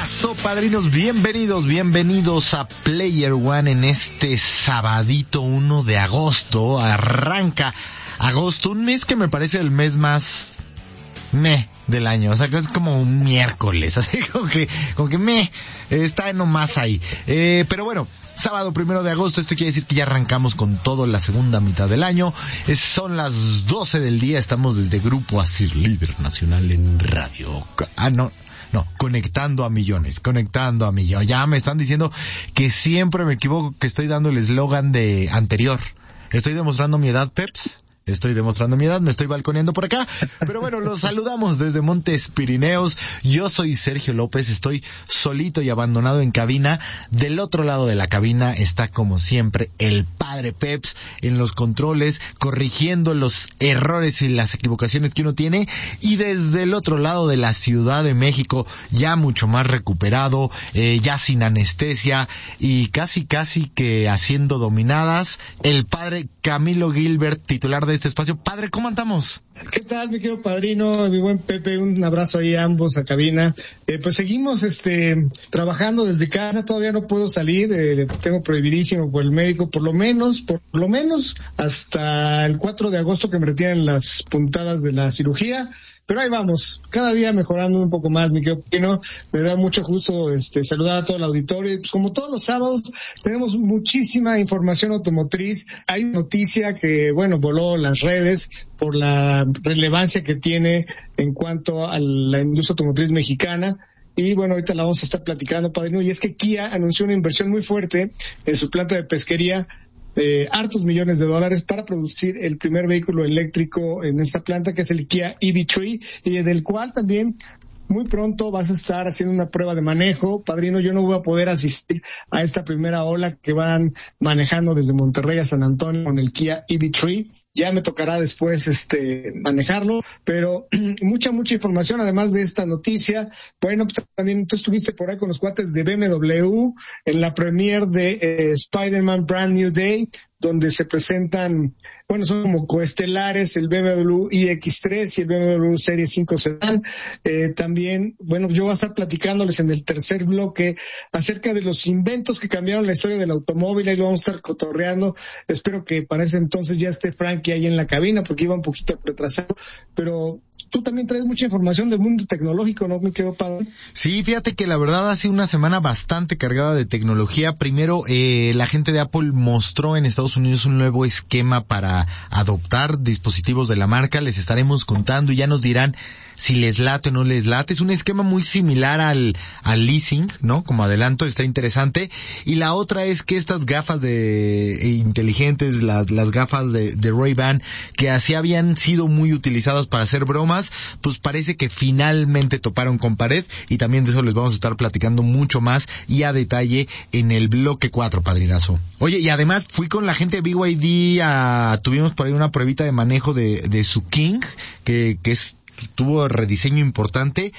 pasó, padrinos? Bienvenidos a Player One en este sabadito 1 de agosto. Arranca agosto, un mes que me parece el mes más del año, o sea que es como un miércoles, así como que está nomás ahí. Pero bueno, sábado 1 de agosto, esto quiere decir que ya arrancamos con todo la segunda mitad del año. Son las 12 del día, estamos desde Grupo Asir, líder nacional en radio. No, conectando a millones. Ya me están diciendo que siempre me equivoco, que estoy dando el eslogan de anterior. ¿Estoy demostrando mi edad, Peps? Estoy demostrando mi edad, me estoy balconeando por acá. Pero bueno, los saludamos desde Montes Pirineos. Yo soy Sergio López, estoy solito y abandonado en cabina. Del otro lado de la cabina está, como siempre, el padre Peps en los controles, corrigiendo los errores y las equivocaciones que uno tiene. Y desde el otro lado de la Ciudad de México, ya mucho más recuperado, ya sin anestesia y casi que haciendo dominadas, el padre Camilo Gilbert, titular de este espacio. Padre, ¿cómo andamos? ¿Qué tal, mi querido padrino, mi buen Pepe? Un abrazo ahí a ambos a cabina. Pues seguimos trabajando desde casa, todavía no puedo salir, tengo prohibidísimo por el médico, por lo menos hasta el 4 de agosto que me retiran las puntadas de la cirugía. Pero ahí vamos, cada día mejorando un poco más, mi querido Pino. Me da mucho gusto saludar a todo el auditorio. Y pues como todos los sábados, tenemos muchísima información automotriz. Hay noticia que, voló las redes por la relevancia que tiene en cuanto a la industria automotriz mexicana. Y ahorita la vamos a estar platicando, padrino. Y es que Kia anunció una inversión muy fuerte en su planta de pesquería, hartos millones de dólares para producir el primer vehículo eléctrico en esta planta, que es el Kia EV3, y del cual también muy pronto vas a estar haciendo una prueba de manejo. Padrino, yo no voy a poder asistir a esta primera ola que van manejando desde Monterrey a San Antonio con el Kia EV3. Ya me tocará después manejarlo, pero mucha información además de esta noticia. Bueno, pues también tú estuviste por ahí con los cuates de BMW en la premiere de Spider-Man Brand New Day, donde se presentan, son como coestelares el BMW iX3 y el BMW Serie 5 Sedan. También, yo voy a estar platicándoles en el tercer bloque acerca de los inventos que cambiaron la historia del automóvil. Ahí lo vamos a estar cotorreando. Espero que para ese entonces ya esté Frankie ahí en la cabina, porque iba un poquito retrasado. Pero tú también traes mucha información del mundo tecnológico, ¿no, mi querido padre? Sí, fíjate que la verdad ha sido una semana bastante cargada de tecnología. Primero, la gente de Apple mostró en Estados Unidos un nuevo esquema para adoptar dispositivos de la marca. Les estaremos contando y ya nos dirán si les late o no les late. Es un esquema muy similar al leasing, ¿no? Como adelanto, está interesante. Y la otra es que estas gafas inteligentes, las gafas de Ray-Ban, que así habían sido muy utilizadas para hacer bromas, pues parece que finalmente toparon con pared, y también de eso les vamos a estar platicando mucho más y a detalle en el bloque 4, padrinazo. Oye, y además fui con la gente de BYD, tuvimos por ahí una pruebita de manejo de su King, que tuvo rediseño importante,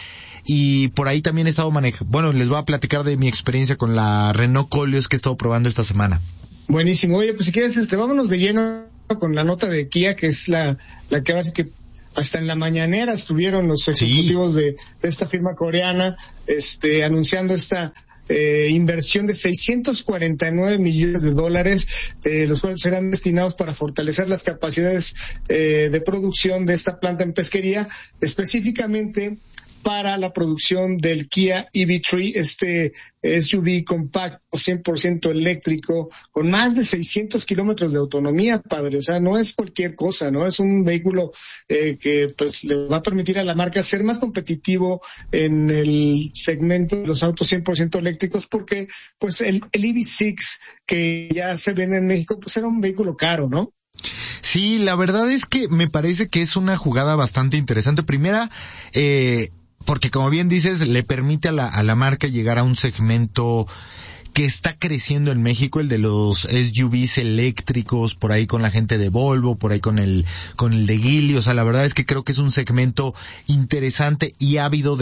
y por ahí también he estado manejando. Les voy a platicar de mi experiencia con la Renault Koleos que he estado probando esta semana. Buenísimo. Oye, pues si quieres, vámonos de lleno con la nota de Kia, que es la que ahora sí que hasta en la mañanera estuvieron los ejecutivos de esta firma coreana, anunciando esta inversión de 649 millones de dólares, los cuales serán destinados para fortalecer las capacidades de producción de esta planta en pesquería, específicamente para la producción del Kia EV3, SUV compacto 100% eléctrico con más de 600 kilómetros de autonomía, padre. O sea, no es cualquier cosa, ¿no? Es un vehículo que pues le va a permitir a la marca ser más competitivo en el segmento de los autos 100% eléctricos, porque pues el EV6 que ya se vende en México pues era un vehículo caro, ¿no? Sí, la verdad es que me parece que es una jugada bastante interesante. Primera, porque como bien dices, le permite a la marca llegar a un segmento que está creciendo en México, el de los SUVs eléctricos, por ahí con la gente de Volvo, por ahí con el de Geely. O sea, la verdad es que creo que es un segmento interesante y ávido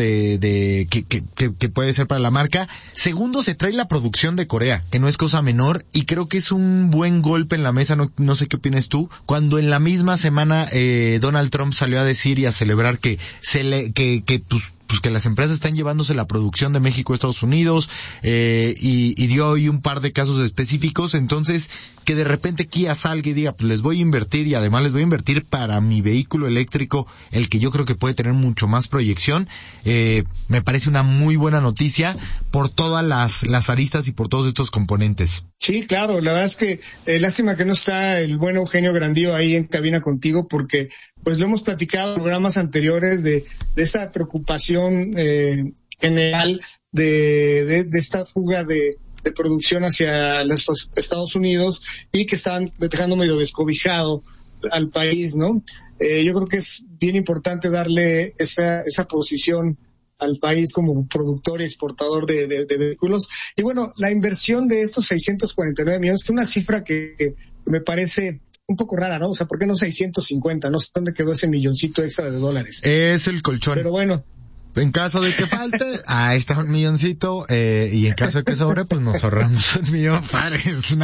que puede ser para la marca. Segundo, se trae la producción de Corea, que no es cosa menor, y creo que es un buen golpe en la mesa. No sé qué opinas tú, cuando en la misma semana Donald Trump salió a decir y a celebrar que pues pues que las empresas están llevándose la producción de México a Estados Unidos, y dio hoy un par de casos específicos. Entonces, que de repente Kia salga y diga, pues les voy a invertir, y además les voy a invertir para mi vehículo eléctrico, el que yo creo que puede tener mucho más proyección, me parece una muy buena noticia por todas las aristas y por todos estos componentes. Sí, claro, la verdad es que lástima que no está el buen Eugenio Grandío ahí en cabina contigo, porque pues lo hemos platicado en programas anteriores de esta preocupación general de esta fuga de producción hacia los Estados Unidos, y que están dejando medio descobijado al país, ¿no? Yo creo que es bien importante darle esa posición al país como productor y exportador de vehículos. Y bueno, la inversión de estos 649 millones, que es una cifra que me parece un poco rara, ¿no? O sea, ¿por qué no 650? No sé dónde quedó ese milloncito extra de dólares. Es el colchón. Pero bueno. En caso de que falte, ahí está un milloncito, y en caso de que sobre, pues nos ahorramos un millón. Padre,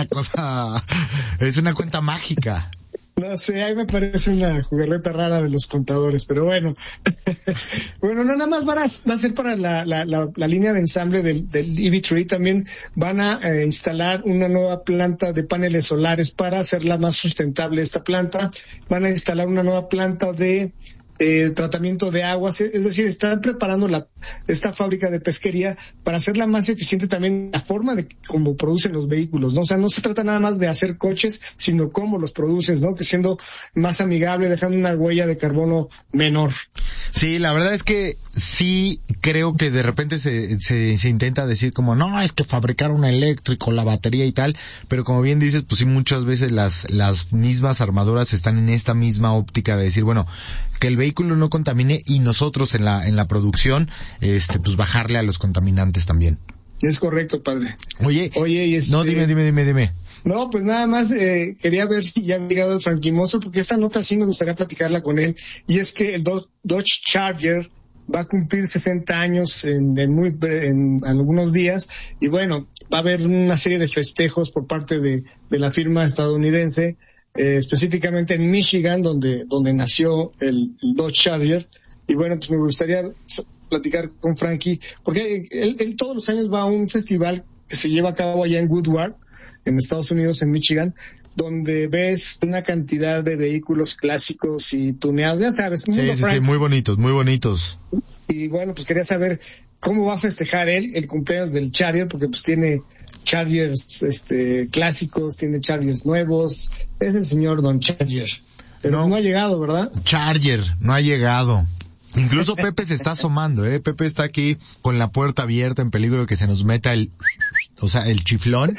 es una cuenta mágica. No sé, ahí me parece una jugarreta rara de los contadores, pero bueno. Bueno, no nada más va a ser para la línea de ensamble del EV3. También van a instalar una nueva planta de paneles solares para hacerla más sustentable esta planta. Van a instalar una nueva planta de tratamiento de aguas, es decir, están preparando esta fábrica de pesquería para hacerla más eficiente también la forma de cómo producen los vehículos, ¿no? O sea, no se trata nada más de hacer coches, sino cómo los produces, ¿no? Que siendo más amigable, dejando una huella de carbono menor. Sí, la verdad es que sí creo que de repente se intenta decir como, no, es que fabricar un eléctrico, la batería y tal, pero como bien dices, pues sí, muchas veces las mismas armadoras están en esta misma óptica de decir, bueno, que el vehículo no contamine, y nosotros en la producción, pues bajarle a los contaminantes también. Es correcto, padre. Oye, y no, dime. No, pues nada más quería ver si ya ha llegado el franquimoso, porque esta nota sí me gustaría platicarla con él, y es que el Dodge Charger va a cumplir 60 años en algunos días, y bueno, va a haber una serie de festejos por parte de la firma estadounidense, específicamente en Michigan, donde nació el Dodge Charger. Y bueno, pues me gustaría platicar con Frankie, porque él todos los años va a un festival que se lleva a cabo allá en Woodward, en Estados Unidos, en Michigan, donde ves una cantidad de vehículos clásicos y tuneados, ya sabes. Sí, muy bonitos. Y bueno, pues quería saber cómo va a festejar él el cumpleaños del Charger, porque pues tiene Chargers clásicos, tiene Chargers nuevos, es el señor Don Charger. Pero no ha llegado, ¿verdad? Charger, no ha llegado. Incluso Pepe se está asomando, Pepe está aquí con la puerta abierta, en peligro de que se nos meta el chiflón.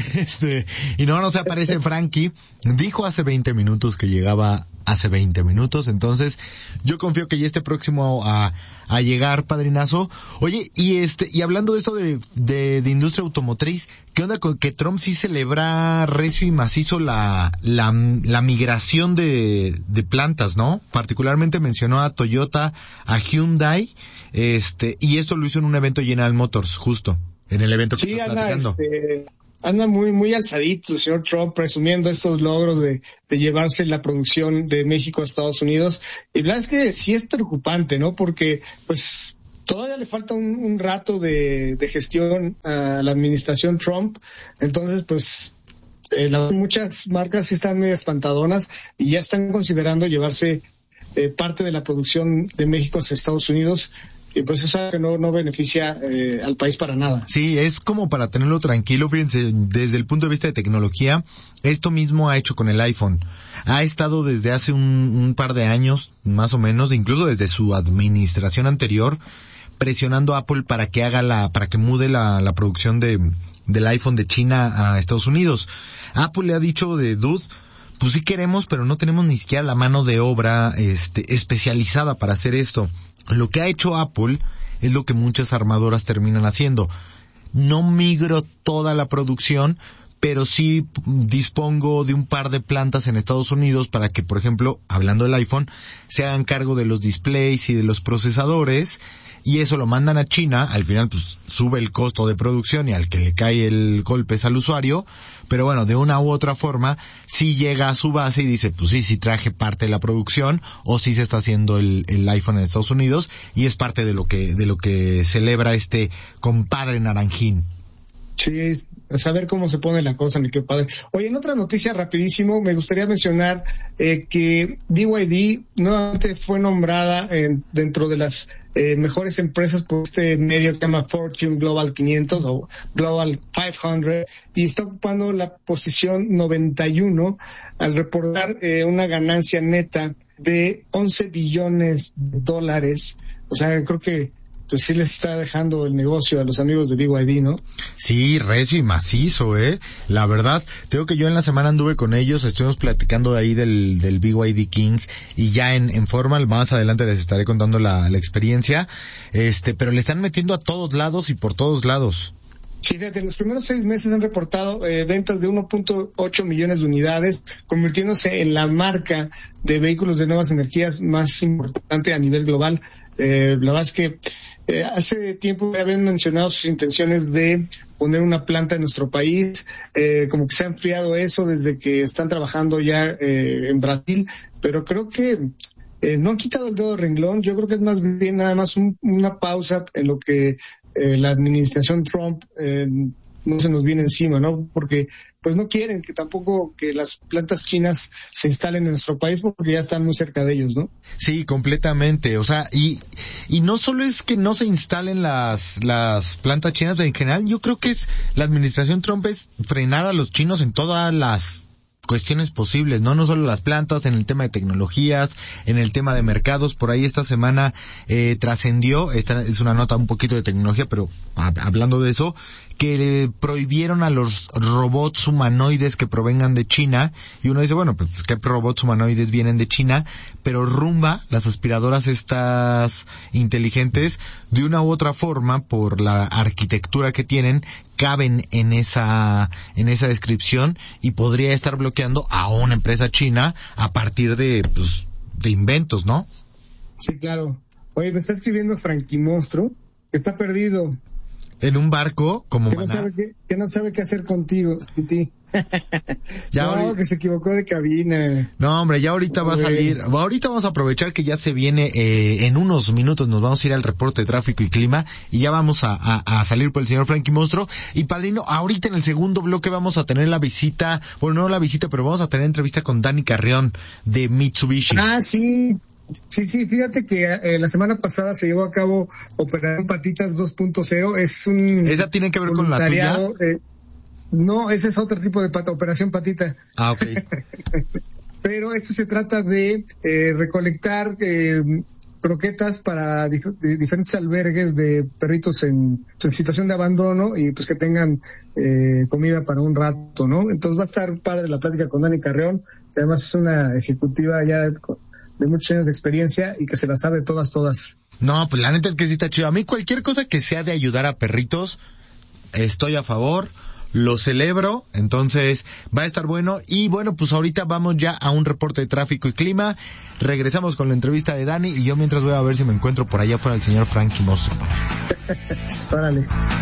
Y no se aparece Frankie. Dijo hace 20 minutos que llegaba hace 20 minutos, entonces yo confío que ya esté próximo a llegar, padrinazo. Oye, y hablando de esto de industria automotriz, ¿qué onda con que Trump sí celebra recio y macizo la migración de plantas, ¿no? Particularmente mencionó a Toyota, a Hyundai, y esto lo hizo en un evento General Motors, justo, en el evento que sí, estás platicando. Anda muy, muy alzadito el señor Trump, presumiendo estos logros de llevarse la producción de México a Estados Unidos. Y la verdad es que sí es preocupante, ¿no? Porque, pues, todavía le falta un rato de gestión a la administración Trump. Entonces, pues, muchas marcas sí están medio espantadonas y ya están considerando llevarse parte de la producción de México hacia Estados Unidos. Y pues eso que no beneficia al país para nada. Sí, es como para tenerlo tranquilo. Fíjense, desde el punto de vista de tecnología, esto mismo ha hecho con el iPhone. Ha estado desde hace un par de años, más o menos, incluso desde su administración anterior, presionando a Apple para que mude la producción del iPhone de China a Estados Unidos. Apple le ha dicho dude, pues sí queremos, pero no tenemos ni siquiera la mano de obra especializada para hacer esto. Lo que ha hecho Apple es lo que muchas armadoras terminan haciendo. No migro toda la producción, pero sí dispongo de un par de plantas en Estados Unidos para que, por ejemplo, hablando del iPhone, se hagan cargo de los displays y de los procesadores, y eso lo mandan a China. Al final pues sube el costo de producción y al que le cae el golpe es al usuario, pero bueno, de una u otra forma sí llega a su base y dice, pues sí traje parte de la producción, o sí se está haciendo el iPhone en Estados Unidos, y es parte de lo que celebra este compadre naranjín. Sí, saber cómo se pone la cosa, mi querido padre. Oye, en otra noticia rapidísimo, me gustaría mencionar que BYD nuevamente fue nombrada dentro de las mejores empresas por este medio que se llama Fortune Global 500 o Global 500, y está ocupando la posición 91 al reportar una ganancia neta de $11 billones. O sea, creo que pues sí les está dejando el negocio a los amigos de BYD, ¿no? Sí, recio y macizo, la verdad. Tengo que yo en la semana anduve con ellos, estuvimos platicando de ahí del BYD King, y ya en forma, más adelante les estaré contando la experiencia, pero le están metiendo a todos lados y por todos lados. Sí, fíjate, en los primeros 6 meses han reportado ventas de 1.8 millones de unidades, convirtiéndose en la marca de vehículos de nuevas energías más importante a nivel global. La verdad es que hace tiempo ya habían mencionado sus intenciones de poner una planta en nuestro país, como que se ha enfriado eso desde que están trabajando ya en Brasil, pero creo que no han quitado el dedo del renglón. Yo creo que es más bien nada más una pausa en lo que la administración Trump no se nos viene encima, ¿no? Porque pues no quieren que tampoco que las plantas chinas se instalen en nuestro país porque ya están muy cerca de ellos, ¿no? Sí, completamente. O sea, y no solo es que no se instalen las plantas chinas, en general yo creo que la administración Trump es frenar a los chinos en todas las cuestiones posibles, no solo las plantas, en el tema de tecnologías, en el tema de mercados. Por ahí esta semana trascendió, esta es una nota un poquito de tecnología, pero hablando de eso, que prohibieron a los robots humanoides que provengan de China, y uno dice, bueno, pues ¿qué robots humanoides vienen de China? Pero Roomba, las aspiradoras estas inteligentes, de una u otra forma, por la arquitectura que tienen, caben en esa descripción, y podría estar bloqueando a una empresa china a partir de inventos, ¿no? Sí, claro. Oye, me está escribiendo Frankie Monstruo, que está perdido en un barco como Maná. Que no sabe qué hacer contigo, Titi. Que se equivocó de cabina. No, hombre, ya ahorita va a salir. Ahorita vamos a aprovechar que ya se viene, en unos minutos nos vamos a ir al reporte de tráfico y clima, y ya vamos a salir por el señor Frankie Monstruo. Y padrino, ahorita en el segundo bloque vamos a tener la visita, bueno, no la visita, pero vamos a tener entrevista con Dani Carrión de Mitsubishi. Ah, sí. Sí, fíjate que la semana pasada se llevó a cabo Operación Patitas 2.0. ¿Esa tiene que ver con la tuya? No, ese es otro tipo de Operación Patita. Ah, ok. Pero se trata de recolectar croquetas para diferentes albergues de perritos en situación de abandono, y pues que tengan comida para un rato, ¿no? Entonces va a estar padre la plática con Dani Carrión, que además es una ejecutiva ya de muchos años de experiencia y que se la sabe todas. No, pues la neta es que sí está chido. A mí cualquier cosa que sea de ayudar a perritos, estoy a favor, lo celebro, entonces va a estar bueno. Y bueno, pues ahorita vamos ya a un reporte de tráfico y clima, regresamos con la entrevista de Dani, y yo mientras voy a ver si me encuentro por allá fuera el señor Frankie Monstruo. Órale.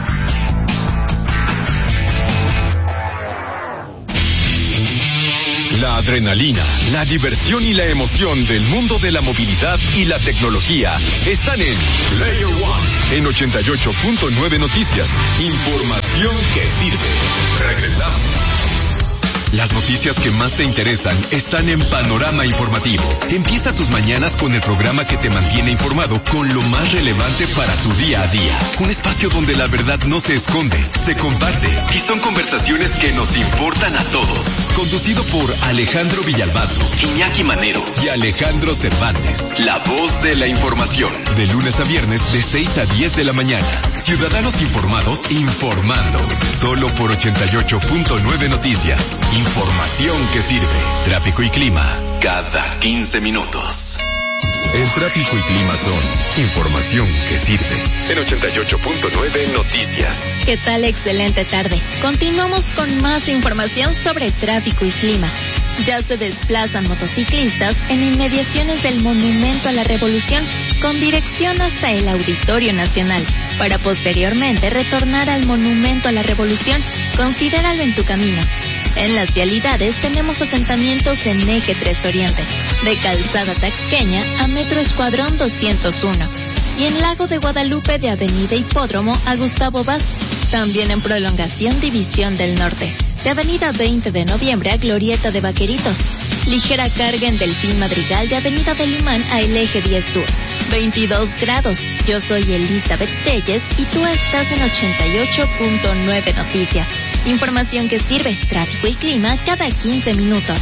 La adrenalina, la diversión y la emoción del mundo de la movilidad y la tecnología están en Player One, en 88.9 Noticias. Información que sirve. Regresamos. Las noticias que más te interesan están en Panorama Informativo. Empieza tus mañanas con el programa que te mantiene informado con lo más relevante para tu día a día. Un espacio donde la verdad no se esconde, se comparte y son conversaciones que nos importan a todos. Conducido por Alejandro Villalbazo, Iñaki Manero y Alejandro Cervantes. La voz de la información. De lunes a viernes de 6 a 10 de la mañana. Ciudadanos informados informando. Solo por 88.9 Noticias. Información que sirve. Tráfico y clima cada 15 minutos. El tráfico y clima son información que sirve. En 88.9 Noticias. ¿Qué tal? Excelente tarde. Continuamos con más información sobre tráfico y clima. Ya se desplazan motociclistas en inmediaciones del Monumento a la Revolución con dirección hasta el Auditorio Nacional, para posteriormente retornar al Monumento a la Revolución. Considéralo en tu camino. En las vialidades tenemos asentamientos en Eje 3 Oriente, de Calzada Taxqueña a Metro Escuadrón 201, y en Lago de Guadalupe de Avenida Hipódromo a Gustavo Vaz, también en Prolongación División del Norte, de Avenida 20 de Noviembre a Glorieta de Vaqueritos. Ligera carga en Delfín Madrigal de Avenida del Imán a el Eje 10 Sur. 22 grados. Yo soy Elizabeth Telles y tú estás en 88.9 Noticias. Información que sirve, tráfico y clima cada 15 minutos.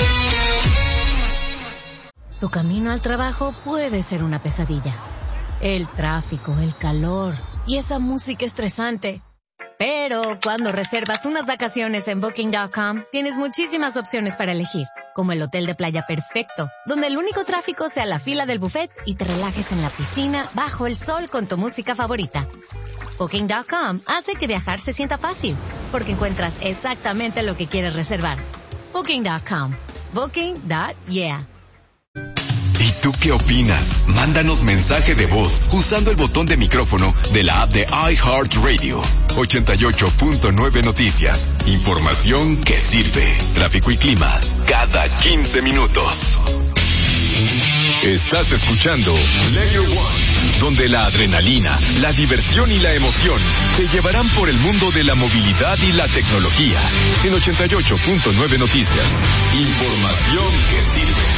Tu camino al trabajo puede ser una pesadilla. El tráfico, el calor y esa música estresante. Pero cuando reservas unas vacaciones en Booking.com, tienes muchísimas opciones para elegir, como el hotel de playa perfecto, donde el único tráfico sea la fila del buffet y te relajes en la piscina bajo el sol con tu música favorita. Booking.com hace que viajar se sienta fácil, porque encuentras exactamente lo que quieres reservar. Booking.com. Booking.yeah. ¿Y tú qué opinas? Mándanos mensaje de voz usando el botón de micrófono de la app de iHeartRadio. 88.9 Noticias. Información que sirve. Tráfico y clima cada 15 minutos. Estás escuchando Layer One, donde la adrenalina, la diversión y la emoción te llevarán por el mundo de la movilidad y la tecnología. En 88.9 Noticias. Información que sirve.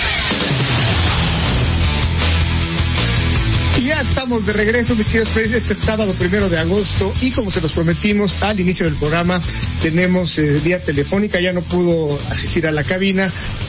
Y ya estamos de regreso, mis queridos friends, este sábado 1 de agosto, y como se los prometimos al inicio del programa, tenemos vía telefónica. Ya no pudo asistir a la cabina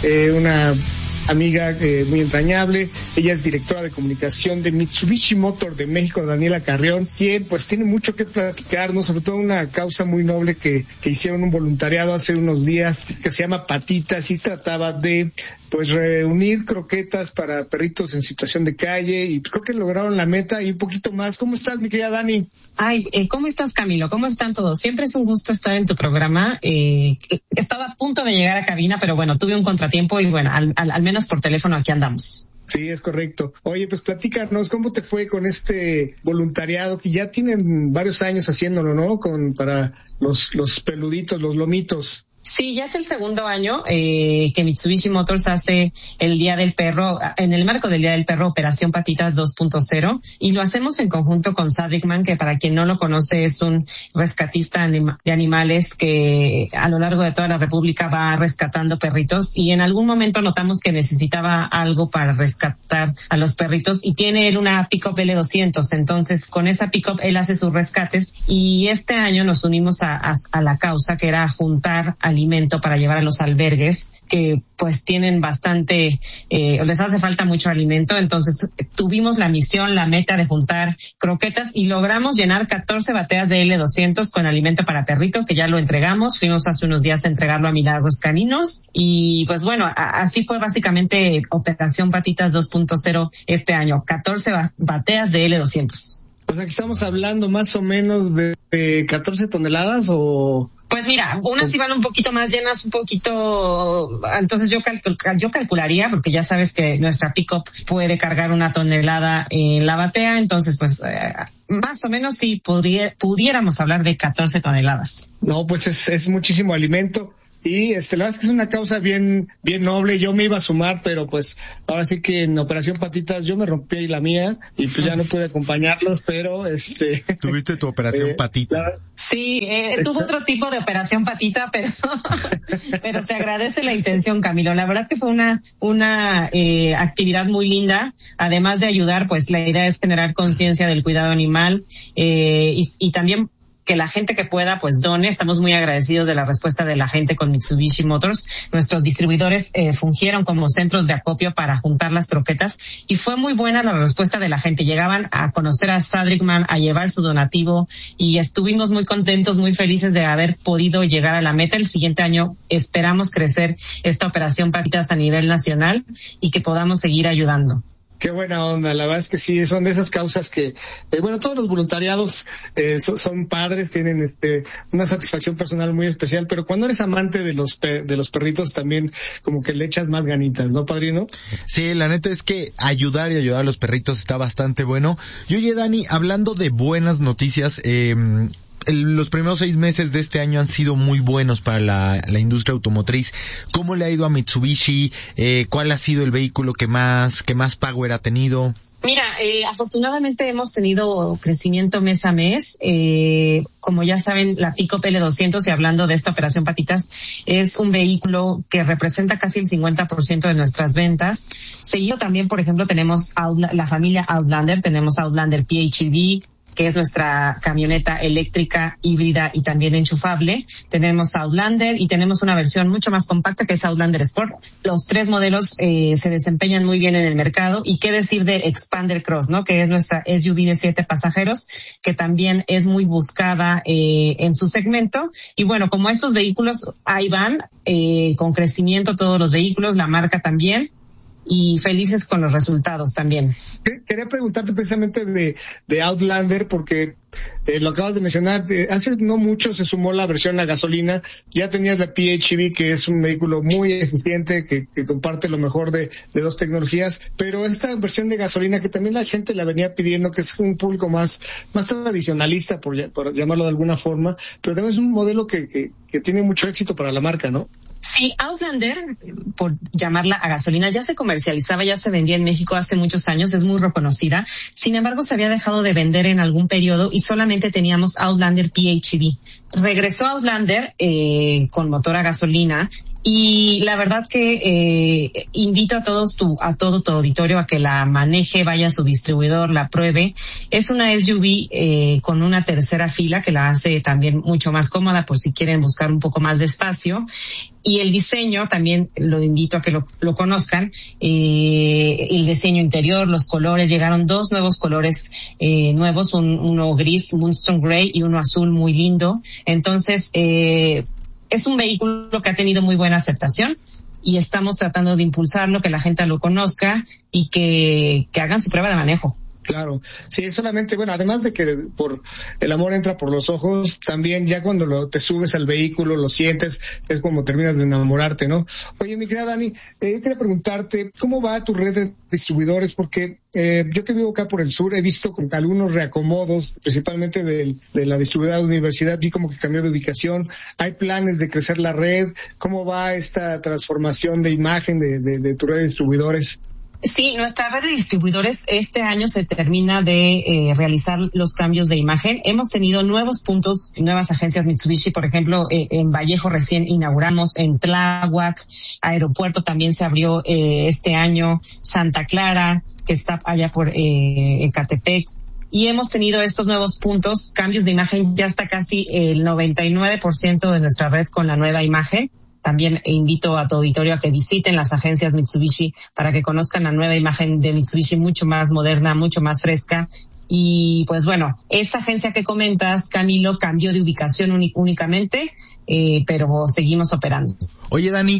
una amiga muy entrañable. Ella es directora de comunicación de Mitsubishi Motors de México, Daniela Carrión, quien pues tiene mucho que platicarnos, sobre todo una causa muy noble que hicieron un voluntariado hace unos días, que se llama Patitas, y trataba de pues reunir croquetas para perritos en situación de calle, y creo que lograron la meta y un poquito más. ¿Cómo estás, mi querida Dani? ¿Cómo estás, Camilo? ¿Cómo están todos? Siempre es un gusto estar en tu programa. Estaba a punto de llegar a cabina, pero bueno, tuve un contratiempo y bueno, al menos por teléfono aquí andamos. Sí, es correcto. Oye, pues platícanos, ¿cómo te fue con este voluntariado que ya tienen varios años haciéndolo, ¿no? Para los peluditos, los lomitos. Sí, ya es el segundo año que Mitsubishi Motors hace el Día del Perro, en el marco del Día del Perro, Operación Patitas 2.0, y lo hacemos en conjunto con Sadrickman, que para quien no lo conoce es un rescatista de animales que a lo largo de toda la República va rescatando perritos, y en algún momento notamos que necesitaba algo para rescatar a los perritos, y tiene él una pick-up L200, entonces con esa pick-up él hace sus rescates, y este año nos unimos a la causa, que era juntar alimento para llevar a los albergues que pues tienen bastante, les hace falta mucho alimento. Entonces tuvimos la misión, la meta de juntar croquetas y logramos llenar 14 bateas de L200 con alimento para perritos, que ya lo entregamos. Fuimos hace unos días a entregarlo a Milagros Caninos y pues bueno, así fue básicamente Operación Patitas 2.0 este año, 14 bateas de L200. O sea, que estamos hablando más o menos de 14 toneladas o... Pues mira, unas iban un poquito más llenas, un poquito, entonces yo calcularía, porque ya sabes que nuestra pick-up puede cargar 1 tonelada en la batea, entonces pues más o menos sí pudiéramos hablar de 14 toneladas. No, pues es muchísimo alimento. Y la verdad es que es una causa bien noble. Yo me iba a sumar, pero pues ahora sí que en Operación Patitas yo me rompí la mía y pues ya no pude acompañarlos, pero ¿Tuviste tu Operación Patita? Sí, tuvo otro tipo de Operación Patita, pero se agradece la intención, Camilo. La verdad que fue una actividad muy linda. Además de ayudar, pues la idea es generar conciencia del cuidado animal y también que la gente que pueda pues done. Estamos muy agradecidos de la respuesta de la gente con Mitsubishi Motors. Nuestros distribuidores fungieron como centros de acopio para juntar las croquetas y fue muy buena la respuesta de la gente. Llegaban a conocer a Sadrickman, a llevar su donativo y estuvimos muy contentos, muy felices de haber podido llegar a la meta. El siguiente año esperamos crecer esta Operación Patitas a nivel nacional y que podamos seguir ayudando. Qué buena onda, la verdad es que sí, son de esas causas que, bueno, todos los voluntariados son padres, tienen una satisfacción personal muy especial, pero cuando eres amante de los perritos también como que le echas más ganitas, ¿no, padrino? Sí, la neta es que ayudar a los perritos está bastante bueno. Y oye, Dani, hablando de buenas noticias, los primeros 6 meses de este año han sido muy buenos para la industria automotriz. ¿Cómo le ha ido a Mitsubishi? ¿Cuál ha sido el vehículo que más power ha tenido? Mira, afortunadamente hemos tenido crecimiento mes a mes. Como ya saben, la Pickup L200, y hablando de esta operación Patitas, es un vehículo que representa casi el 50% de nuestras ventas. Seguido también, por ejemplo, tenemos la familia Outlander, tenemos Outlander PHEV, que es nuestra camioneta eléctrica, híbrida y también enchufable. Tenemos Outlander y tenemos una versión mucho más compacta que es Outlander Sport. Los 3 modelos se desempeñan muy bien en el mercado. Y qué decir de Expander Cross, ¿no? Que es nuestra SUV de 7 pasajeros, que también es muy buscada en su segmento. Y bueno, como estos vehículos ahí van, con crecimiento todos los vehículos, la marca también, y felices con los resultados también. Quería preguntarte precisamente de Outlander, porque lo acabas de mencionar, hace no mucho se sumó la versión a gasolina, ya tenías la PHEV, que es un vehículo muy eficiente, que comparte lo mejor de 2 tecnologías, pero esta versión de gasolina que también la gente la venía pidiendo, que es un público más tradicionalista, por llamarlo de alguna forma, pero también es un modelo que tiene mucho éxito para la marca, ¿no? Sí, Outlander, por llamarla a gasolina, ya se comercializaba, ya se vendía en México hace muchos años, es muy reconocida. Sin embargo, se había dejado de vender en algún periodo y solamente teníamos Outlander PHEV. Regresó Outlander con motor a gasolina. Y la verdad que invito a todo tu auditorio a que la maneje, vaya a su distribuidor, la pruebe. Es una SUV con una tercera fila que la hace también mucho más cómoda por si quieren buscar un poco más de espacio. Y el diseño también lo invito a que lo conozcan. El diseño interior, los colores, llegaron 2 nuevos colores nuevos, uno gris, Moonstone Grey, y uno azul muy lindo. Entonces, es un vehículo que ha tenido muy buena aceptación y estamos tratando de impulsarlo, que la gente lo conozca y que hagan su prueba de manejo. Claro, sí, solamente, bueno, además de que por el amor entra por los ojos, también ya cuando te subes al vehículo, lo sientes, es como terminas de enamorarte, ¿no? Oye, mi querida Dani, yo quería preguntarte, ¿cómo va tu red de distribuidores? Porque yo que vivo acá por el sur, he visto con algunos reacomodos, principalmente de la distribuidora de universidad, vi como que cambió de ubicación, hay planes de crecer la red, ¿cómo va esta transformación de imagen de tu red de distribuidores? Sí, nuestra red de distribuidores este año se termina de realizar los cambios de imagen. Hemos tenido nuevos puntos, nuevas agencias Mitsubishi, por ejemplo, en Vallejo recién inauguramos, en Tláhuac, Aeropuerto también se abrió este año, Santa Clara, que está allá por Ecatepec. Y hemos tenido estos nuevos puntos, cambios de imagen, ya está casi el 99% de nuestra red con la nueva imagen. También invito a tu auditorio a que visiten las agencias Mitsubishi para que conozcan la nueva imagen de Mitsubishi, mucho más moderna, mucho más fresca. Y pues bueno, esa agencia que comentas, Camilo, cambió de ubicación únicamente, pero seguimos operando. Oye, Dani,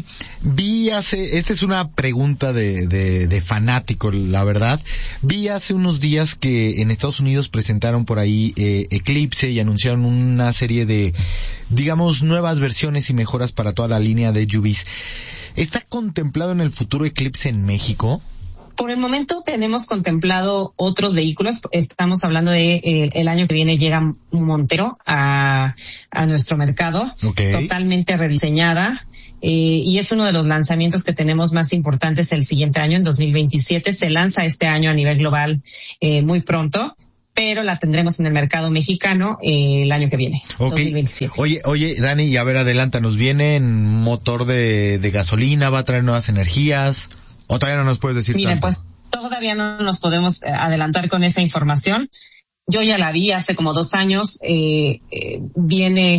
esta es una pregunta de fanático, la verdad. Vi hace unos días que en Estados Unidos presentaron por ahí Eclipse y anunciaron una serie de, digamos, nuevas versiones y mejoras para toda la línea de SUVs. ¿Está contemplado en el futuro Eclipse en México? Por el momento tenemos contemplado otros vehículos. Estamos hablando de el año que viene llega Montero a nuestro mercado, okay, totalmente rediseñada. Y es uno de los lanzamientos que tenemos más importantes el siguiente año, en 2027. Se lanza este año a nivel global muy pronto, pero la tendremos en el mercado mexicano el año que viene, okay, 2027. Oye, Dani, y a ver, adelántanos, ¿viene en motor de gasolina? ¿Va a traer nuevas energías? ¿O todavía no nos puedes decir Miren, tanto? pues todavía no nos podemos adelantar con esa información. Yo ya la vi hace como 2 años. Viene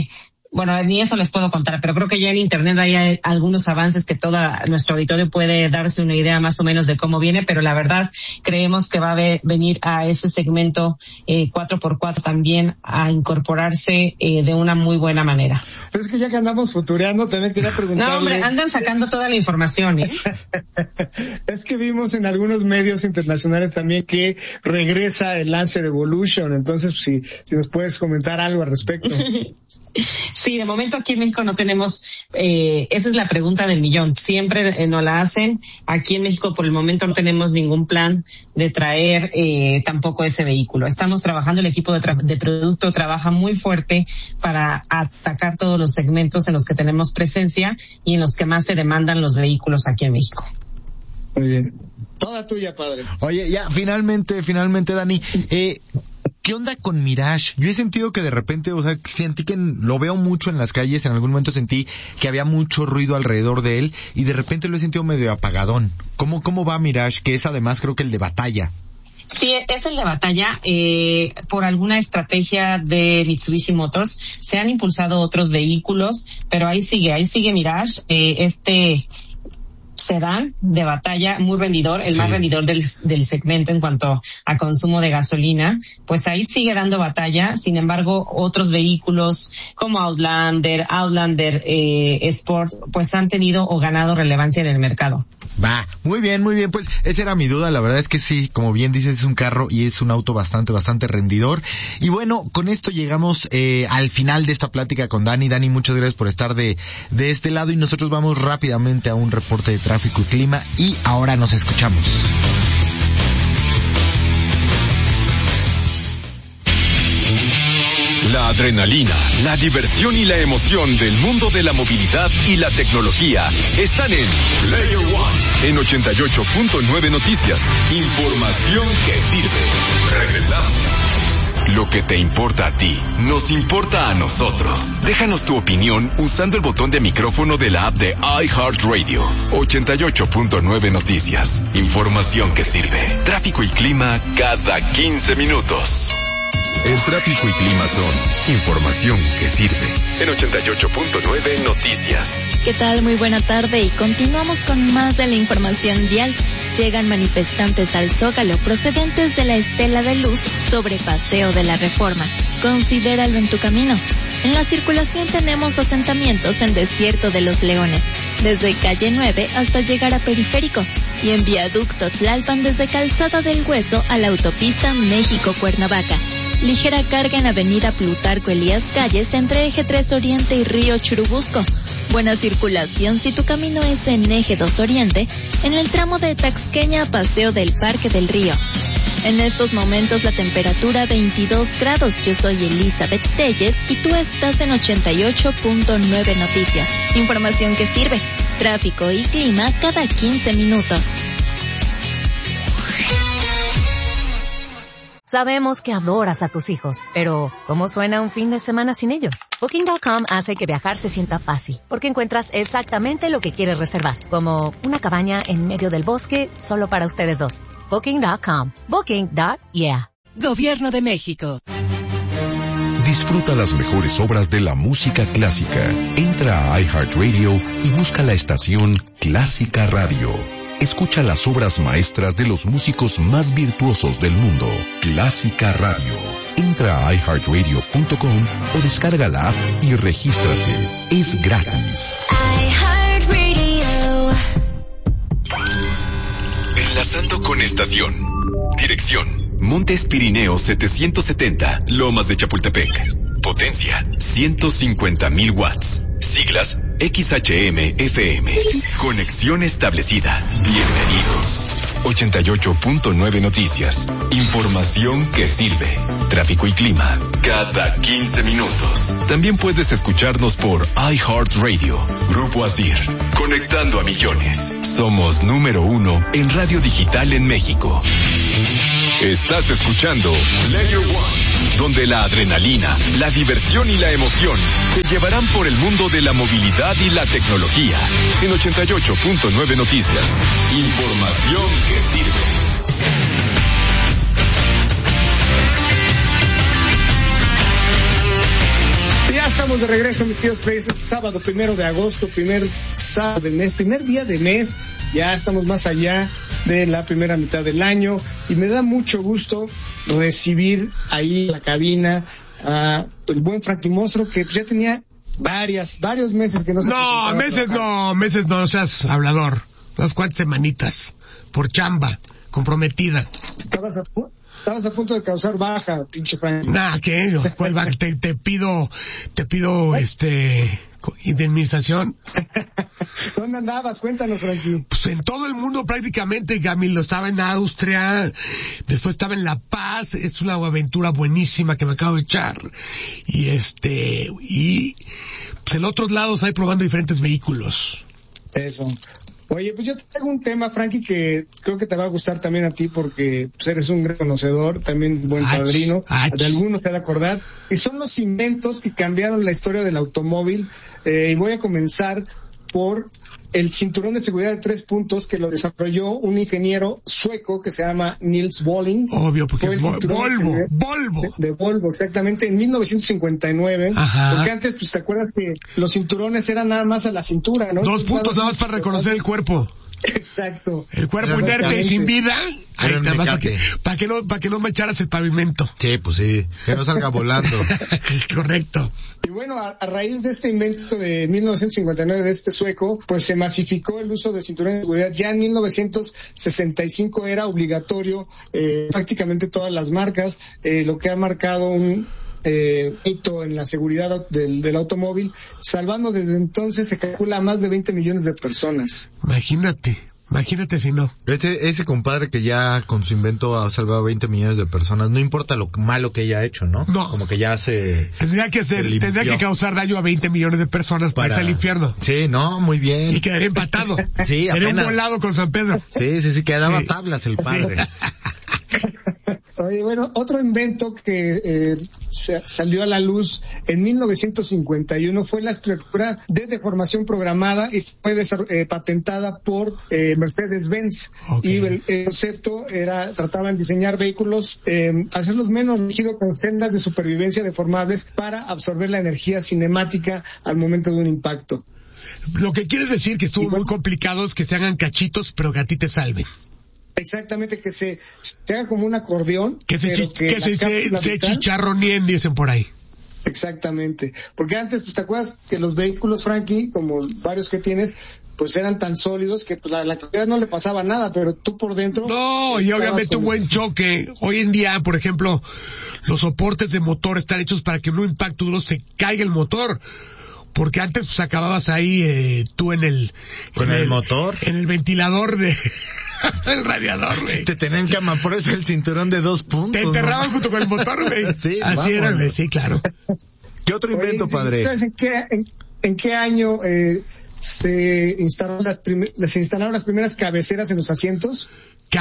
Bueno, ni eso les puedo contar, pero creo que ya en internet hay algunos avances que todo nuestro auditorio puede darse una idea más o menos de cómo viene, pero la verdad creemos que va a venir a ese segmento 4x4 también a incorporarse de una muy buena manera. Pero es que ya que andamos futureando, también quería preguntarle... No, hombre, andan sacando toda la información, ¿eh? Es que vimos en algunos medios internacionales también que regresa el Lancer Evolution, entonces si nos puedes comentar algo al respecto. Sí, de momento aquí en México no tenemos, esa es la pregunta del millón, siempre nos la hacen. Aquí en México por el momento no tenemos ningún plan de traer tampoco ese vehículo. Estamos trabajando, el equipo de producto trabaja muy fuerte para atacar todos los segmentos en los que tenemos presencia y en los que más se demandan los vehículos aquí en México. Muy bien. Toda tuya, padre. Oye, ya, finalmente, Dani, ¿qué onda con Mirage? Yo he sentido que de repente, o sea, sentí que lo veo mucho en las calles, en algún momento sentí que había mucho ruido alrededor de él y de repente lo he sentido medio apagadón. ¿Cómo va Mirage? Que es además creo que el de batalla. Sí, es el de batalla. Por alguna estrategia de Mitsubishi Motors se han impulsado otros vehículos, pero ahí sigue Mirage, sedán de batalla, muy rendidor, el más rendidor del segmento en cuanto a consumo de gasolina, pues ahí sigue dando batalla. Sin embargo, otros vehículos como Outlander Sport, pues han tenido o ganado relevancia en el mercado. Va, muy bien, pues esa era mi duda, la verdad es que sí, como bien dices, es un carro y es un auto bastante rendidor. Y bueno, con esto llegamos al final de esta plática con Dani. Dani, muchas gracias por estar de este lado y nosotros vamos rápidamente a un reporte de tráfico y clima y ahora nos escuchamos. La adrenalina, la diversión y la emoción del mundo de la movilidad y la tecnología están en Player One, en 88.9 Noticias. Información que sirve. Regresamos. Lo que te importa a ti, nos importa a nosotros. Déjanos tu opinión usando el botón de micrófono de la app de iHeartRadio. 88.9 Noticias. Información que sirve. Tráfico y clima cada 15 minutos. El tráfico y clima son información que sirve. En 88.9 Noticias. ¿Qué tal? Muy buena tarde y continuamos con más de la información vial. Llegan manifestantes al Zócalo procedentes de la Estela de Luz sobre Paseo de la Reforma. Considéralo en tu camino. En la circulación tenemos asentamientos en Desierto de los Leones, desde calle 9 hasta llegar a Periférico, y en Viaducto Tlalpan desde Calzada del Hueso a la autopista México-Cuernavaca. Ligera carga en avenida Plutarco Elías Calles entre Eje 3 Oriente y Río Churubusco. Buena circulación si tu camino es en Eje 2 Oriente, en el tramo de Taxqueña a Paseo del Parque del Río. En estos momentos la temperatura 22 grados. Yo soy Elizabeth Telles y tú estás en 88.9 Noticias. Información que sirve. Tráfico y clima cada 15 minutos. Sabemos que adoras a tus hijos, pero ¿cómo suena un fin de semana sin ellos? Booking.com hace que viajar se sienta fácil, porque encuentras exactamente lo que quieres reservar, como una cabaña en medio del bosque solo para ustedes dos. Booking.com. Booking.yeah. Gobierno de México. Disfruta las mejores obras de la música clásica. Entra a iHeartRadio y busca la estación Clásica Radio. Escucha las obras maestras de los músicos más virtuosos del mundo. Clásica Radio. Entra a iHeartRadio.com o descarga la app y regístrate. Es gratis. iHeartRadio. Enlazando con estación. Dirección: Montes Pirineos 770, Lomas de Chapultepec. Potencia: 150,000 watts. Siglas: XHM-FM. Conexión establecida. Bienvenido. 88.9 Noticias. Información que sirve. Tráfico y clima cada 15 minutos. También puedes escucharnos por iHeartRadio. Grupo Asir. Conectando a millones. Somos número 1 en radio digital en México. Estás escuchando Player One, donde la adrenalina, la diversión y la emoción te llevarán por el mundo de la movilidad y la tecnología. En 88.9 Noticias. Información que sirve. Ya estamos estamos de regreso, mis queridos players, este sábado 1 de agosto, primer sábado del mes, primer día de mes. Ya estamos más allá de la primera mitad del año y me da mucho gusto recibir ahí en la cabina a el buen Frankie Monstruo, que ya tenía varios meses que no se meses no seas hablador. Unas cuantas semanitas por chamba comprometida. Estabas a punto de causar baja, pinche Frank. ¿Qué? ¿Cuál baja? Te pido indemnización. ¿Dónde andabas? Cuéntanos, Frankie. Pues en todo el mundo prácticamente, Camilo. Estaba en Austria, después estaba en La Paz. Es una aventura buenísima que me acabo de echar. Y pues en otros lados hay probando diferentes vehículos. Eso. Oye, pues yo traigo un tema, Frankie, que creo que te va a gustar también a ti porque pues, eres un gran conocedor, también buen padrino, de algunos te vas a acordar, y son los inventos que cambiaron la historia del automóvil, y voy a comenzar por el cinturón de seguridad de 3 puntos que lo desarrolló un ingeniero sueco que se llama Nils Bolling. Obvio, porque es Volvo. De Volvo, exactamente, en 1959. Ajá. Porque antes, pues, ¿te acuerdas que los cinturones eran nada más a la cintura, no? 2 puntos nada más para reconocer el cuerpo. Exacto. El cuerpo inerte y sin vida. Ahí nada más para que no me echaras el pavimento. Sí, pues sí, que no salga volando. Correcto. Y bueno, a raíz de este invento de 1959 de este sueco, pues se masificó el uso de cinturones de seguridad. Ya en 1965 era obligatorio, prácticamente todas las marcas, lo que ha marcado un hito en la seguridad del automóvil, salvando desde entonces, se calcula, a más de 20 millones de personas. Imagínate si no. Ese compadre que ya con su invento ha salvado 20 millones de personas, no importa lo malo que haya hecho, ¿no? No. Como que ya tendría que causar daño a 20 millones de personas para irse al infierno. Sí, no, muy bien. Y quedaría empatado. Sí, sería un volado con San Pedro. Sí, quedaba tablas el padre. Oye, bueno, otro invento que salió a la luz en 1951 fue la estructura de deformación programada y fue patentada por Mercedes-Benz. Okay. Y el concepto trataba de diseñar vehículos, hacerlos menos rígidos con celdas de supervivencia deformables para absorber la energía cinemática al momento de un impacto. Lo que quieres decir que estuvo muy complicado es que se hagan cachitos, pero que a ti te salven. Exactamente, que se haga como un acordeón. Que se chicharroneen, dicen por ahí. Exactamente. Porque antes, pues, ¿te acuerdas que los vehículos, Frankie, como varios que tienes, pues eran tan sólidos que pues, la carretera no le pasaba nada, pero tú por dentro... No, y obviamente un buen choque. Hoy en día, por ejemplo, los soportes de motor están hechos para que en un impacto duro se caiga el motor. Porque antes pues acababas ahí tú en el motor, en el ventilador el radiador, güey. Te tenían cama, por eso el cinturón de 2 puntos. Te enterraban junto con el motor, güey. Sí, así era, güey. Sí, claro. ¿Qué otro invento, padre? ¿Sabes en qué año se instalaron las primeras cabeceras en los asientos?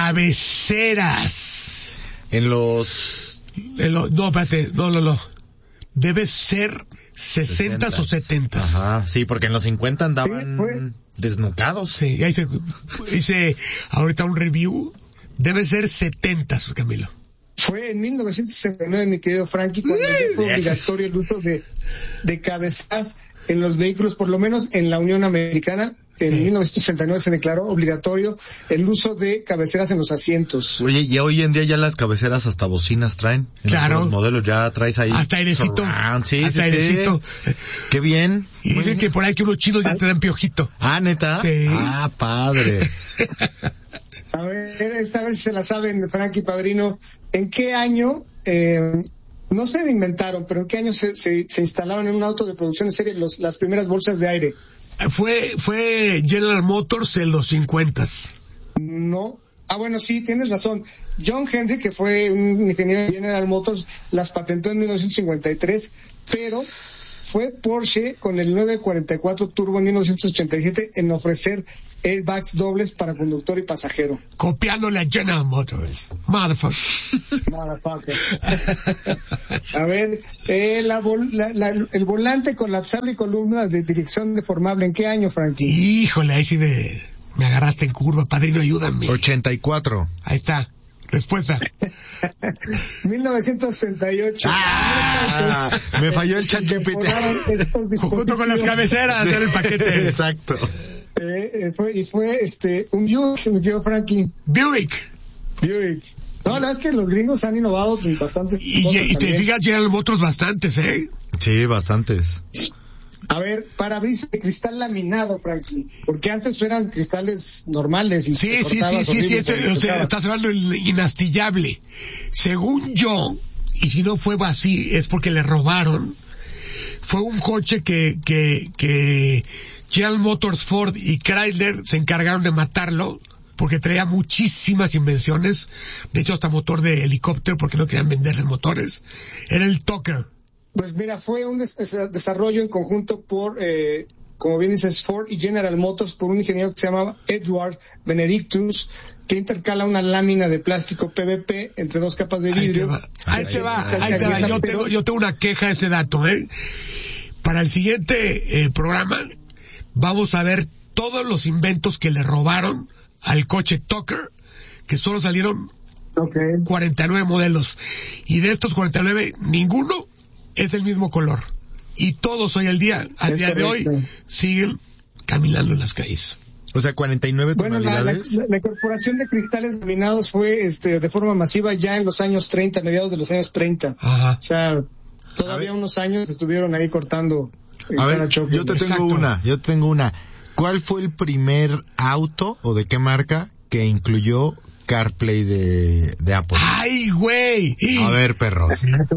Cabeceras. No, espérate, no. Debe ser 60s o 70s. Ajá, sí, porque en los 50 andaban desnucados. Sí, ahí hice ahorita un review. Debe ser 70s, Camilo. Fue en 1969, mi querido Frankie, cuando fue obligatorio el uso de cabeceras en los vehículos, por lo menos en la Unión Americana. En 1969 se declaró obligatorio el uso de cabeceras en los asientos. Oye, y hoy en día ya las cabeceras hasta bocinas traen. Claro. Los modelos ya traes ahí. Hasta airecito. Sí. Qué bien. Y dicen que por ahí que unos chinos ya te dan piojito. Ah, ¿neta? Sí. Ah, padre. A ver, esta vez se la saben, Frankie Padrino. ¿En qué año, no se inventaron, pero en qué año se instalaron en un auto de producción en serie las primeras bolsas de aire? Fue General Motors en los 50s. No. Bueno, sí, tienes razón. John Henry, que fue un ingeniero de General Motors, las patentó en 1953, pero fue Porsche con el 944 Turbo en 1987 en ofrecer airbags dobles para conductor y pasajero. Copiándole a General Motors. Motherfucker. A ver, el volante colapsable y columna de dirección deformable, ¿en qué año, Frankie? Híjole, ahí sí me agarraste en curva, padrino, ayúdame. 84. Ahí está. Respuesta. 1968. Me falló el ChatGPT. Junto con las cabeceras era el paquete. Exacto. Fue un Buick, me quedó Frankie. Buick. No, la verdad es que los gringos han innovado en bastantes cosas. Y te fijas, General Motors bastantes, ¿eh? Sí, bastantes. A ver, parabrisas de cristal laminado, Frankie, porque antes eran cristales normales. Y sí, estás hablando del inastillable. Según yo, y si no fue así, es porque le robaron. Fue un coche que General Motors, Ford y Chrysler se encargaron de matarlo, porque traía muchísimas invenciones, de hecho hasta motor de helicóptero, porque no querían venderles motores. Era el Tucker. Pues mira, fue un desarrollo en conjunto por, como bien dices, Ford y General Motors, por un ingeniero que se llamaba Edward Benedictus, que intercala una lámina de plástico PVP entre dos capas de vidrio. Ahí te va. Yo tengo una queja de ese dato, ¿eh? Para el siguiente programa vamos a ver todos los inventos que le robaron al coche Tucker, que solo salieron 49 modelos. Y de estos 49, ninguno es el mismo color. Y todos hoy al día de hoy, siguen caminando en las calles. O sea, 49 tonalidades. La incorporación de cristales laminados fue de forma masiva ya en los años 30, mediados de los años 30. Ajá. O sea, todavía unos años estuvieron ahí cortando. A ver, yo te tengo una. ¿Cuál fue el primer auto o de qué marca que incluyó CarPlay de Apple? ¡Ay, güey! A ver, perros.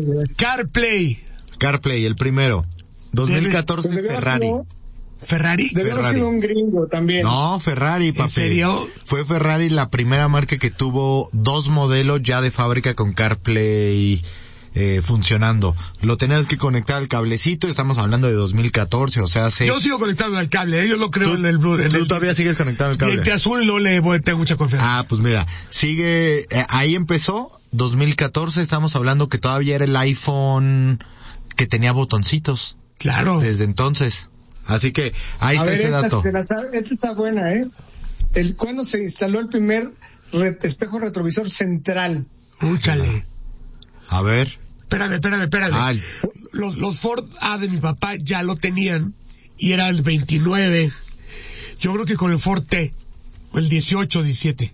CarPlay, el primero. 2014 Ferrari. ¿Ferrari? Debe haber sido un gringo también. No, Ferrari, papi. ¿En serio? Fue Ferrari la primera marca que tuvo 2 modelos ya de fábrica con CarPlay funcionando. Lo tenías que conectar al cablecito, estamos hablando de 2014, o sea, yo sigo conectando al cable, yo lo creo en el Blue. ¿Tú todavía sigues conectado al cable? Y el de azul no le tengo mucha confianza. Pues mira, sigue, ahí empezó, 2014, estamos hablando que todavía era el iPhone que tenía botoncitos. Claro. Desde entonces. Así que ahí está ese dato. Esta está buena, ¿Cuándo se instaló el primer espejo retrovisor central? Úchale. A ver. Espérame. Los Ford A de mi papá ya lo tenían y era el 29. Yo creo que con el Ford T, el 18, 17.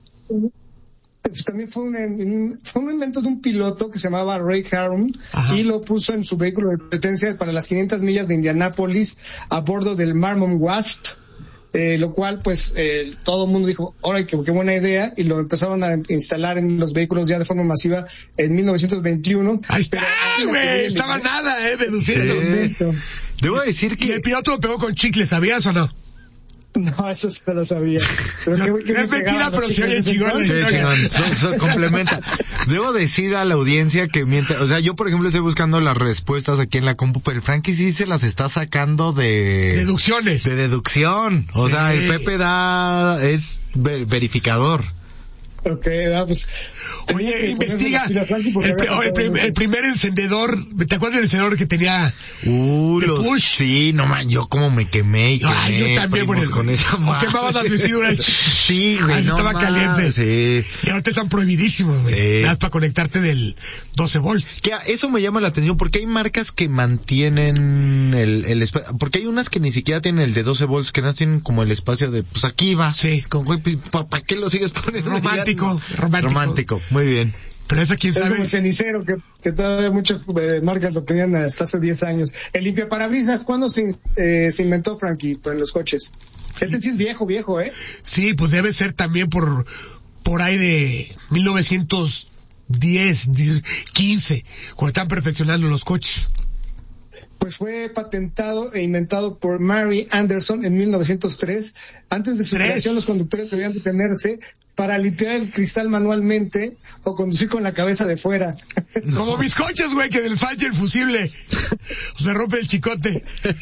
Pues también fue un invento de un piloto que se llamaba Ray Harron. Ajá. Y lo puso en su vehículo de competencia para las 500 millas de Indianápolis a bordo del Marmon Wasp. Lo cual pues todo el mundo dijo, ¡ay, qué buena idea! Y lo empezaron a instalar en los vehículos ya de forma masiva en 1921. ¡Ahí está, güey! Estaba nada, deduciendo. Sí. Debo decir que... Y el piloto lo pegó con chicles, ¿sabías o no? No, eso sí no lo sabía. Pero es mentira, pero se oye chingón. Sí, chingón. Complementa. Debo decir a la audiencia que mientras, o sea, yo por ejemplo estoy buscando las respuestas aquí en la compu, pero el Frankie sí se las está sacando de... Deducciones. De deducción. O sea, el Pepe es verificador. Ok, pues... Oye, investiga. El primer encendedor, ¿te acuerdas del encendedor que tenía? Push? Sí, no man, yo como me quemé. Yo también con esa madre. Quemabas las vestiduras. Sí, güey, no estaba caliente. Sí. Y ahorita están prohibidísimos, güey. Sí. Nada más para conectarte del 12 volts. Que eso me llama la atención, porque hay marcas que mantienen el espacio, porque hay unas que ni siquiera tienen el de 12 volts, que no tienen como el espacio de, pues aquí va. Sí. ¿Para qué lo sigues poniendo? Romántico. Muy bien. Pero esa quién sabe. Es como el cenicero, que todavía muchas marcas lo tenían hasta hace 10 años. El limpiaparabrisas, ¿cuándo se inventó, Frankie, en los coches? Este sí es viejo, Sí, pues debe ser también por ahí de 1910, 15, cuando están perfeccionando los coches. Pues fue patentado e inventado por Mary Anderson en 1903. Antes de su creación, los conductores debían detenerse para limpiar el cristal manualmente o conducir con la cabeza de fuera. No. Como mis coches, güey, que del falla el fusible se rompe el chicote.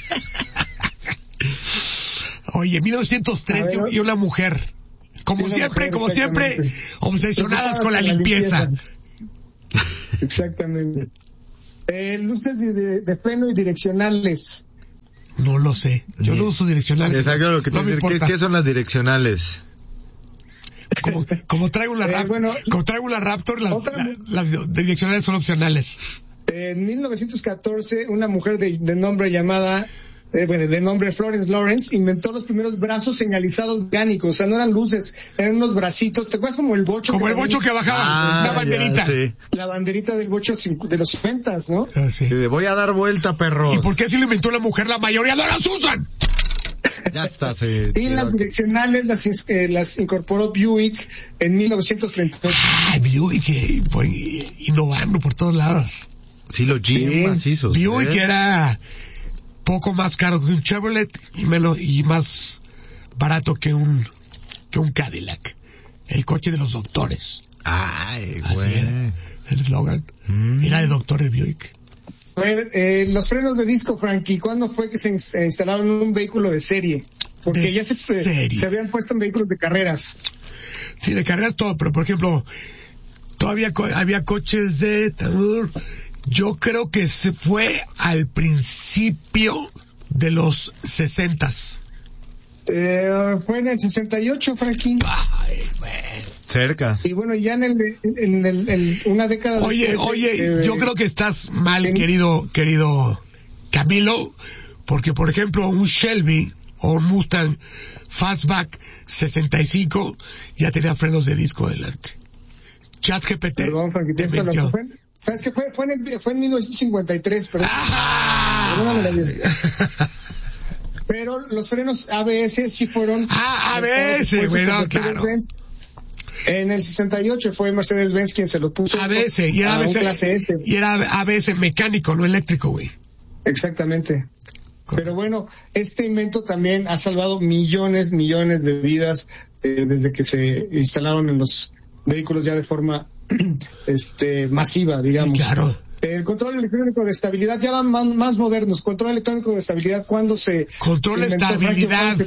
Oye, 1903 y una mujer. Como siempre, obsesionadas con la limpieza. Exactamente. Luces de freno y direccionales. No lo sé. Yo no uso direccionales. Exacto, lo que te decir. ¿Qué son las direccionales? Como traigo la Raptor, las direccionales son opcionales. En 1914, una mujer de nombre llamada, de nombre Florence Lawrence, inventó los primeros brazos señalizados mecánicos. O sea, no eran luces, eran unos bracitos. ¿Te acuerdas como el bocho? Como el bocho que bajaba, la banderita. Ya, sí. La banderita del bocho de los 50, ¿no? Sí. Sí, voy a dar vuelta, perro. ¿Y por qué si lo inventó la mujer, la mayoría no las usan? Ya está, Y las direccionales las incorporó Buick en 1938. Buick, innovando por todos lados. Sí, los GM macizos. Buick era poco más caro que un Chevrolet y más barato que un Cadillac. El coche de los doctores. Ay, güey. El eslogan. Era de doctores Buick. A ver, los frenos de disco, Frankie, ¿cuándo fue que se instalaron en un vehículo de serie? Porque ya se habían puesto en vehículos de carreras. Sí, de carreras todo, pero por ejemplo, todavía había coches de... Yo creo que se fue al principio de los 60s. Fue en el 68, Frankie. Ay, güey. Cerca. Y bueno, ya en una década después... Oye, yo creo que estás mal, querido Camilo, porque por ejemplo un Shelby o un Mustang Fastback 65 ya tenía frenos de disco delante. ChatGPT. Perdón, Frankie, es que fue en 1953, pero... Pero los frenos ABS sí fueron... ABS, güey, no, claro. En el 68 fue Mercedes-Benz quien se lo puso. ABS, y era ABS, clase S. Y era ABS mecánico, no eléctrico, güey. Exactamente. Pero bueno, este invento también ha salvado millones de vidas desde que se instalaron en los vehículos ya de forma masiva, digamos. Sí, claro. El control electrónico de estabilidad, ya van más modernos. Control electrónico de estabilidad, ¿cuándo se... Control de estabilidad.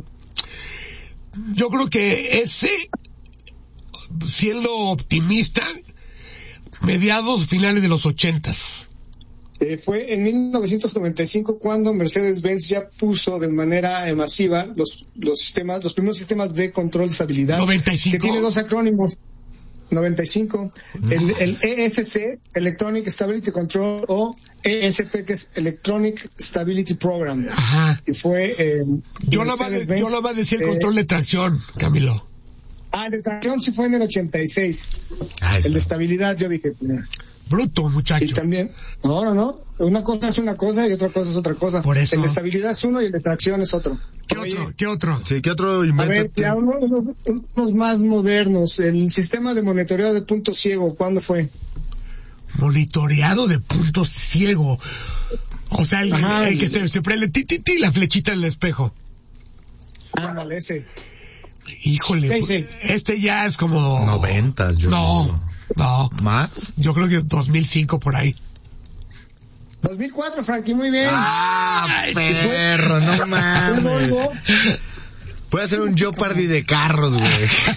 Yo creo que ese, siendo optimista, mediados, finales de los 80s. Fue en 1995 cuando Mercedes-Benz ya puso de manera masiva los primeros sistemas de control de estabilidad. 95. Que tiene dos acrónimos. 95. El ESC, Electronic Stability Control, o ESP, que es Electronic Stability Program. Ajá. Y fue... yo lo va a decir el control de tracción, Camilo. El de tracción sí fue en el 86. El de estabilidad, yo dije... Bruto, muchacho. Y también, no. Una cosa es una cosa y otra cosa es otra cosa. Por eso. El de estabilidad es uno y el de tracción es otro. ¿Qué otro? Sí, ¿qué otro invento? A ver, ya unos más modernos. El sistema de monitoreo de punto ciego, ¿cuándo fue? Monitoreado de punto ciego. O sea, el que se prende la flechita en el espejo. Ándale, ese. Híjole, sí. Este ya es como... 90, yo No. ¿Más? Yo creo que 2005 por ahí. 2004, Frankie, muy bien. Perro, no mames. Puede hacer un Jeopardy de carros, güey.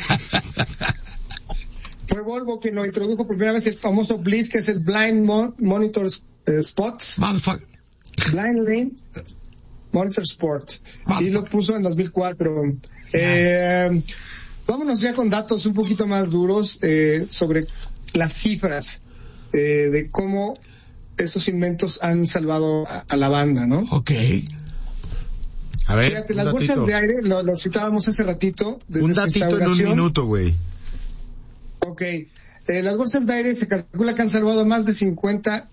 Fue Volvo quien lo introdujo por primera vez, el famoso BLIS, que es el Blind Monitor Spots. Blind Lane Monitor Sport. Y lo puso en 2004. Vámonos ya con datos un poquito más duros sobre las cifras de cómo estos inventos han salvado a la banda, ¿no? Ok. A ver, fíjate, las bolsas de aire, lo citábamos hace ratito. Un datito en un minuto, güey. Ok. Las bolsas de aire se calcula que han salvado más de 50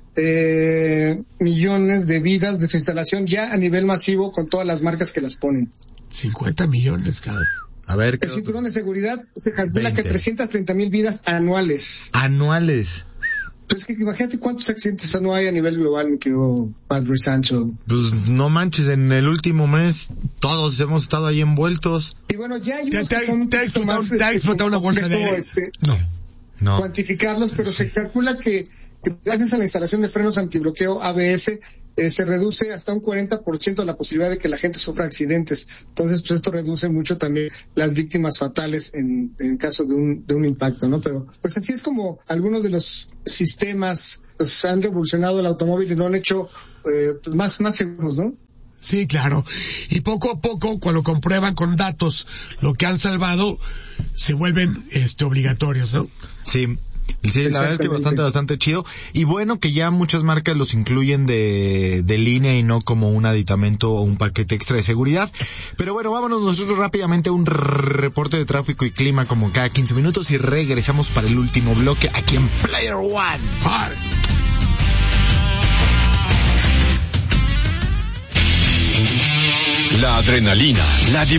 millones de vidas de su instalación ya a nivel masivo con todas las marcas que las ponen. 50 millones cada. A ver, el cinturón de seguridad se calcula 20. que 330,000 vidas anuales. Pues que imagínate cuántos accidentes no hay a nivel global, me quedó Padre Sancho. Pues no manches, en el último mes todos hemos estado ahí envueltos. Y bueno, ya hay unos ¿Te ha explotado una bolsa de aire? No. Cuantificarlos, pero se calcula que gracias a la instalación de frenos antibloqueo ABS se reduce hasta un 40% la posibilidad de que la gente sufra accidentes. Entonces, pues esto reduce mucho también las víctimas fatales en caso de un impacto, ¿no? Pero pues así es como algunos de los sistemas pues, han revolucionado el automóvil y lo han hecho más seguros, ¿no? Sí, claro. Y poco a poco, cuando comprueban con datos lo que han salvado, se vuelven obligatorios, ¿no? Sí. Sí, la verdad es que bastante chido. Y bueno, que ya muchas marcas los incluyen de línea y no como un aditamento o un paquete extra de seguridad. Pero bueno, vámonos nosotros rápidamente a un reporte de tráfico y clima como cada 15 minutos y regresamos para el último bloque aquí en Player One. La adrenalina, la